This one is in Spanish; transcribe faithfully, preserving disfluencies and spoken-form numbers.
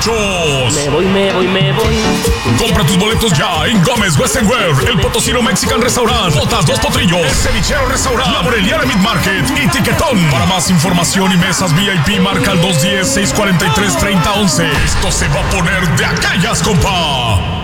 borrachos. Me voy, me voy, me voy. Compra tus boletos ya en Gómez Western Wear, El Potosino Mexican Restaurant, Botas Dos Potrillos, El Cevichero Restaurant, La Moreliana Meat Market y Tiquetón. Para más información y mesas V I P, marca al dos uno cero, seis cuatro tres, tres cero uno uno. Esto se va a poner de aquellas, compa.